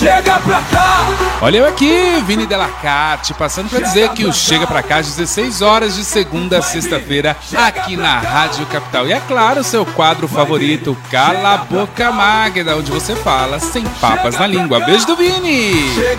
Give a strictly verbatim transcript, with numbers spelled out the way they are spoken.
Chega pra cá. Olha eu aqui, Vini Delacate, passando pra dizer que o Chega Pra Cá às dezesseis horas de segunda a sexta-feira aqui na Rádio Capital. E é claro, seu quadro favorito, Cala a Boca Magda, onde você fala sem papas na língua. Beijo do Vini!